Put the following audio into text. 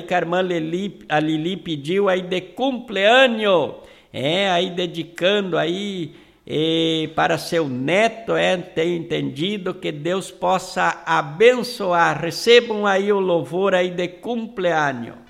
que a irmã a Lili pediu aí de cumpleaños, aí dedicando aí para seu neto, tenho entendido, que Deus possa abençoar. Recebam aí o louvor aí de cumpleaños.